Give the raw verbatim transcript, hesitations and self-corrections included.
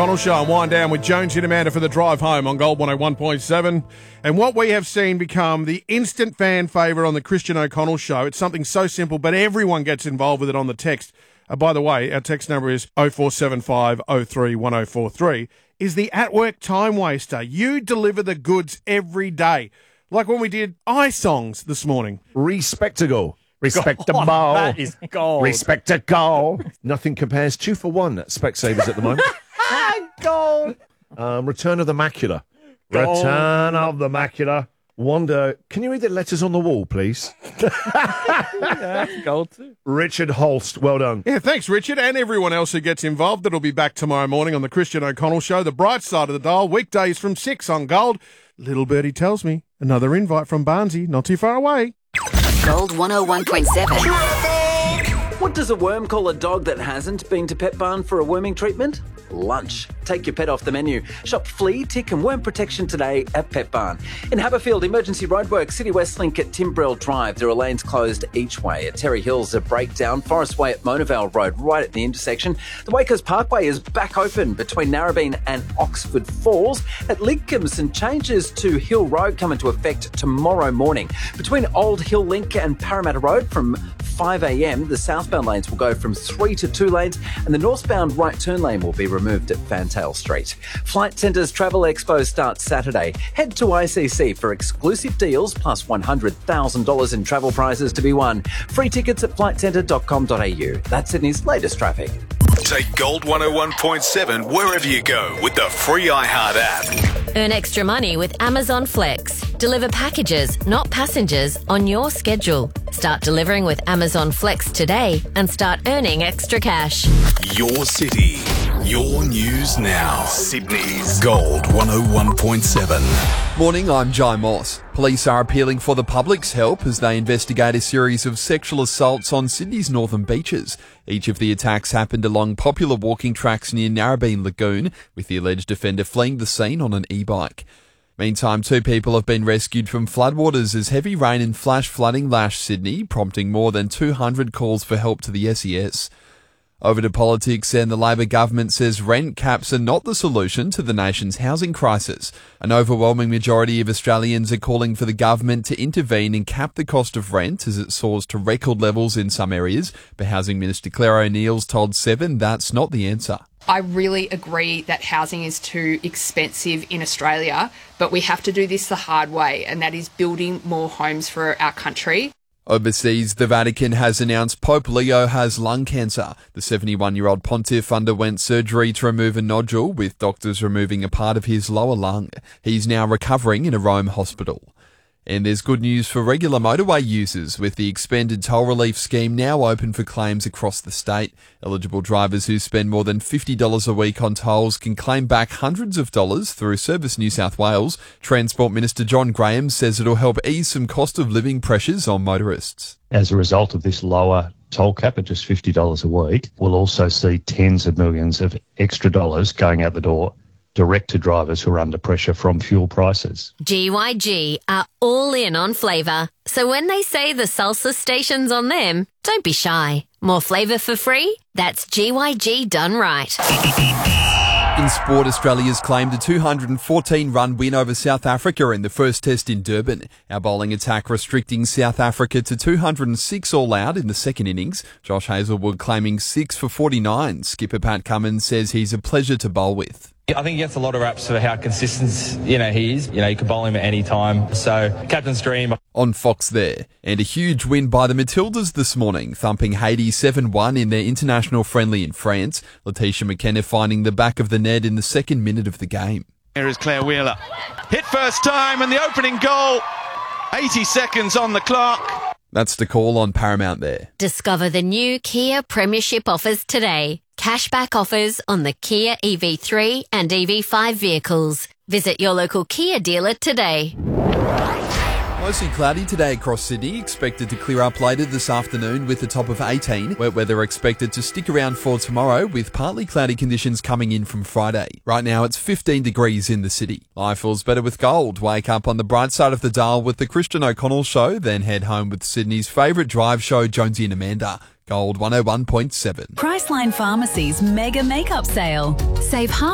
O'Connell Show and wind down with Jonesy and Amanda for the drive home on Gold one oh one point seven. And what we have seen become the instant fan favourite on the Christian O'Connell Show. It's something so simple, but everyone gets involved with it on the text. Uh, by the way, our text number is oh four seven five oh three one oh four three. Is the at-work time waster. You deliver the goods every day. Like when we did iSongs this morning. Respectable. Respectable. God, that is gold. Respectable. Nothing compares. Two for one at Specsavers at the moment. Gold. Um, Return of the Macula. Gold. Return of the Macula. Wonder, can you read the letters on the wall, please? Yeah, that's gold too. Richard Holst, well done. Yeah, thanks, Richard, and everyone else who gets involved. That'll be back tomorrow morning on the Christian O'Connell Show, the bright side of the dial, weekdays from six on Gold. Little birdie tells me, another invite from Barnesy, not too far away. Gold one oh one point seven. What does a worm call a dog that hasn't been to Pet Barn for a worming treatment? Lunch. Take your pet off the menu. Shop flea, tick and worm protection today at Pet Barn. In Haberfield, emergency roadworks, City West Link at Timbrell Drive. There are lanes closed each way. At Terry Hills, a breakdown. Forest Way at Monavale Road, right at the intersection. The Wakers Parkway is back open between Narrabeen and Oxford Falls. At Lidcombe, changes to Hill Road come into effect tomorrow morning. Between Old Hill Link and Parramatta Road from five a m, the southbound lanes will go from three to two lanes, and the northbound right turn lane will be removed at Fantail Street. Flight Centre's Travel Expo starts Saturday. Head to I C C for exclusive deals plus one hundred thousand dollars in travel prizes to be won. Free tickets at flight centre dot com dot a u. That's Sydney's latest traffic. Take Gold one oh one point seven wherever you go with the free iHeart app. Earn extra money with Amazon Flex. Deliver packages, not passengers, on your schedule. Start delivering with Amazon Flex today and start earning extra cash. Your city, your news now. Sydney's Gold one oh one point seven. Morning, I'm Jai Moss. Police are appealing for the public's help as they investigate a series of sexual assaults on Sydney's northern beaches. Each of the attacks happened along popular walking tracks near Narrabeen Lagoon, with the alleged offender fleeing the scene on an e-bike. Meantime, two people have been rescued from floodwaters as heavy rain and flash flooding lashed Sydney, prompting more than two hundred calls for help to the S E S. Over to politics, and the Labor government says rent caps are not the solution to the nation's housing crisis. An overwhelming majority of Australians are calling for the government to intervene and cap the cost of rent as it soars to record levels in some areas. But Housing Minister Claire O'Neill's told Seven that's not the answer. I really agree that housing is too expensive in Australia, but we have to do this the hard way, and that is building more homes for our country. Overseas, the Vatican has announced Pope Leo has lung cancer. The seventy-one-year-old pontiff underwent surgery to remove a nodule, with doctors removing a part of his lower lung. He's now recovering in a Rome hospital. And there's good news for regular motorway users, with the expanded toll relief scheme now open for claims across the state. Eligible drivers who spend more than fifty dollars a week on tolls can claim back hundreds of dollars through Service New South Wales. Transport Minister John Graham says it'll help ease some cost of living pressures on motorists. As a result of this lower toll cap at just fifty dollars a week, we'll also see tens of millions of extra dollars going out the door direct to drivers who are under pressure from fuel prices. G Y G are all in on flavour. So when they say the salsa station's on them, don't be shy. More flavour for free? That's G Y G done right. In sport, Australia's claimed a two hundred fourteen run win over South Africa in the first test in Durban. Our bowling attack restricting South Africa to two hundred six all out in the second innings. Josh Hazlewood claiming six for forty-nine. Skipper Pat Cummins says he's a pleasure to bowl with. I think he gets a lot of raps for how consistent, you know, he is. You know, you can bowl him at any time. So, captain's dream. On Fox there. And a huge win by the Matildas this morning, thumping Haiti seven one in their international friendly in France. Letitia McKenna finding the back of the net in the second minute of the game. Here is Claire Wheeler. Hit first time and the opening goal. eighty seconds on the clock. That's the call on Paramount there. Discover the new Kia Premiership offers today. Cashback offers on the Kia E V three and E V five vehicles. Visit your local Kia dealer today. Mostly cloudy today across Sydney, expected to clear up later this afternoon with a top of eighteen. Wet weather expected to stick around for tomorrow with partly cloudy conditions coming in from Friday. Right now it's fifteen degrees in the city. Life feels better with Gold. Wake up on the bright side of the dial with the Christian O'Connell Show, then head home with Sydney's favourite drive show, Jonesy and Amanda. Gold one oh one point seven. Priceline Pharmacy's mega makeup sale. Save half